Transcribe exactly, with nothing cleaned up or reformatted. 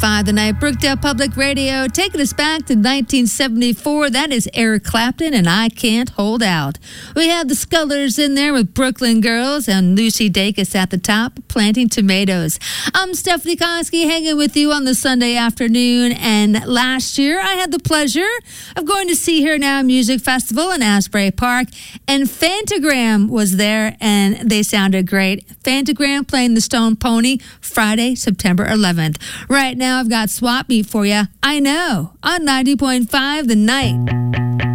five the night. Brookdale Public Radio taking us back to nineteen seventy-four. That is Eric Clapton and I Can't Hold Out. We have the Scullers in there with Brooklyn Girls and Lucy Dacus at the top, Planting Tomatoes. I'm Stephanie Koski hanging with you on the Sunday afternoon. And last year I had the pleasure of going to see Here Now Music Festival in Asbury Park. And Fantagram was there and they sounded great. Fantagram playing the Stone Pony Friday, September eleventh. Right now I've got Swap Meet for you. I know on ninety point five The Night.